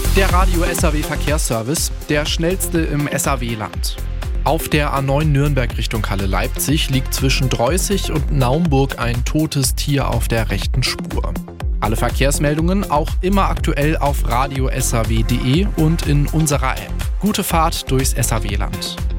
Der Radio SAW Verkehrsservice, der schnellste im SAW-Land. Auf der A9 Nürnberg Richtung Halle Leipzig liegt zwischen Dreußig und Naumburg ein totes Tier auf der rechten Spur. Alle Verkehrsmeldungen auch immer aktuell auf radiosaw.de und in unserer App. Gute Fahrt durchs SAW-Land.